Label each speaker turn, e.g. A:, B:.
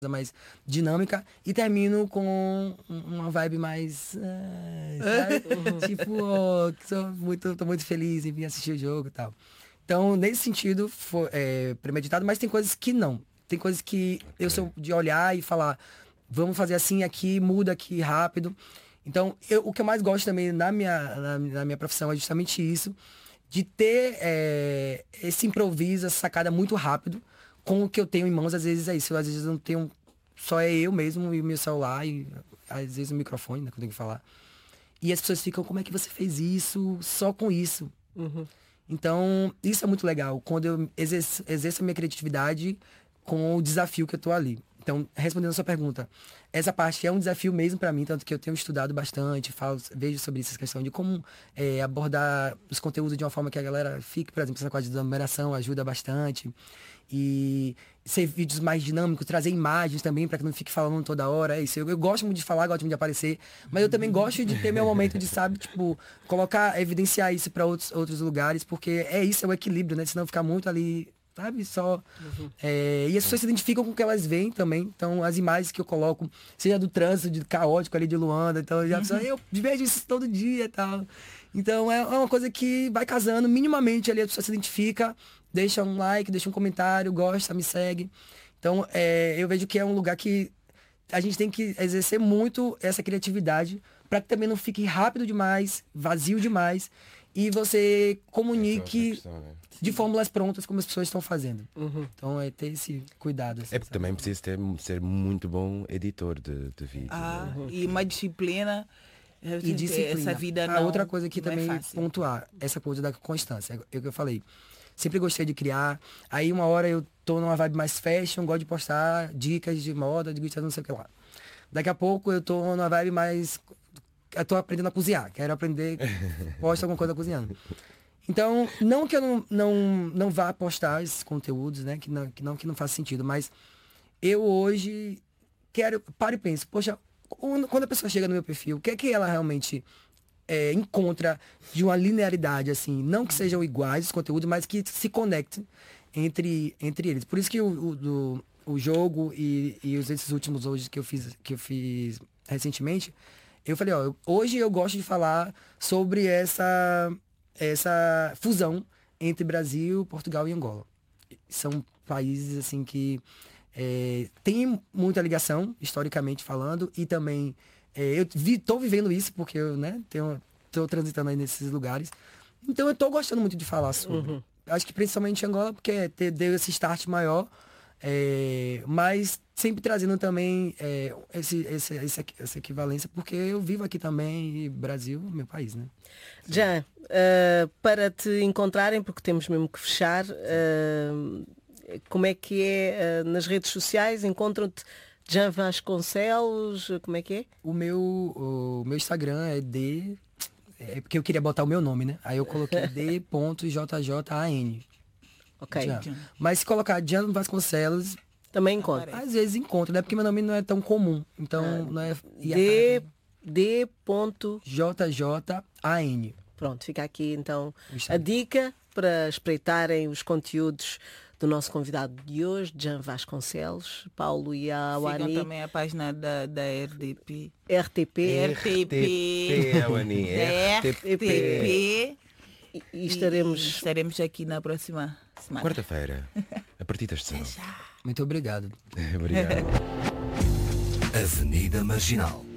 A: mais dinâmica, e termino com uma vibe mais, sabe? Tipo, tô muito feliz em vir assistir o jogo e tal. Então, nesse sentido, foi premeditado, mas tem coisas que não. Tem coisas que eu sou de olhar e falar, vamos fazer assim aqui, muda aqui rápido. Então, o que eu mais gosto também na minha profissão é justamente isso, de ter esse improviso, essa sacada muito rápido, com o que eu tenho em mãos. Às vezes é isso, às vezes eu não tenho, só é eu mesmo e o meu celular, e às vezes o microfone, né, que eu tenho que falar. E as pessoas ficam, como é que você fez isso só com isso? Então, isso é muito legal, quando eu exerço a minha criatividade com o desafio que eu tô ali. Então, respondendo a sua pergunta, essa parte é um desafio mesmo para mim, tanto que eu tenho estudado bastante, vejo sobre essa questão de como abordar os conteúdos de uma forma que a galera fique, por exemplo, essa coisa de numeração ajuda bastante. E ser vídeos mais dinâmicos, trazer imagens também para que não fique falando toda hora. É isso. Eu gosto muito de falar, gosto muito de aparecer, mas eu também gosto de ter meu momento de, sabe, tipo, evidenciar isso para outros lugares, porque é isso, é o equilíbrio, né? Senão ficar muito ali, sabe, só... e as pessoas se identificam com o que elas veem também. Então, as imagens que eu coloco, seja do trânsito, de caótico ali de Luanda, então eu vejo isso todo dia e tal. Então, é uma coisa que vai casando minimamente ali, a pessoa se identifica, deixa um like, deixa um comentário, gosta, me segue. Então, eu vejo que é um lugar que a gente tem que exercer muito essa criatividade para que também não fique rápido demais, vazio demais, e você comunique de fórmulas prontas como as pessoas estão fazendo. Então é ter esse cuidado. Assim,
B: porque também precisa ser muito bom editor de vídeo.
C: E uma disciplina.
A: E disciplina.
C: Essa vida não,
A: outra coisa que também pontuar, essa coisa da constância. É o que eu falei. Sempre gostei de criar. Aí uma hora eu tô numa vibe mais fashion, gosto de postar dicas de moda, de não sei o que lá. Daqui a pouco eu tô numa vibe mais... Eu tô aprendendo a cozinhar. Quero aprender, posto alguma coisa cozinhando. Então, não que eu não vá postar esses conteúdos, né? Que não faz sentido, mas eu hoje paro e penso, poxa, quando a pessoa chega no meu perfil, o que é que ela realmente encontra de uma linearidade, assim? Não que sejam iguais os conteúdos, mas que se conectem entre eles. Por isso que o jogo e esses últimos hoje que eu fiz recentemente, eu falei, hoje eu gosto de falar sobre essa fusão entre Brasil, Portugal e Angola. São países assim que têm muita ligação, historicamente falando, e também eu tô vivendo isso porque eu, né, tô transitando aí nesses lugares. Então eu tô gostando muito de falar sobre. Acho que principalmente Angola, porque deu esse start maior, mas sempre trazendo também essa equivalência, porque eu vivo aqui também, e Brasil, meu país, né?
D: Jean, para te encontrarem, porque temos mesmo que fechar, como é que é nas redes sociais? Encontram-te Jean Vasconcelos? Como é que é?
A: O meu Instagram porque eu queria botar o meu nome, né? Aí eu coloquei d.jjan.
D: Ok.
A: Mas se colocar Jean Vasconcelos,
D: também encontra.
A: Às vezes encontra, né? Porque meu nome não é tão comum. Então não é. d.jjan.
D: Pronto, fica aqui então a dica para espreitarem os conteúdos do nosso convidado de hoje, Jean Vasconcelos, Paulo e a Awani.
C: Sigam também a página da RTP.
B: Awani.
C: RTP.
D: E estaremos
C: aqui na próxima semana.
B: Quarta-feira, a partir das 19.
A: Muito obrigado.
B: Obrigado.
E: Avenida Marginal.